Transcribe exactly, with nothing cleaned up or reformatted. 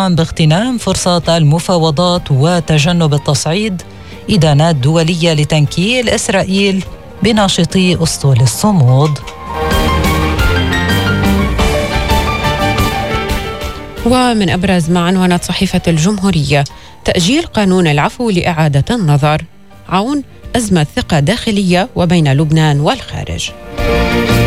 القيام باغتنام فرصة المفاوضات وتجنب التصعيد، إدانات دولية لتنكيل إسرائيل بناشطي أسطول الصمود. ومن أبرز ما عنونت صحيفة الجمهورية: تأجيل قانون العفو لإعادة النظر، عون أزمة ثقة داخلية وبين لبنان والخارج.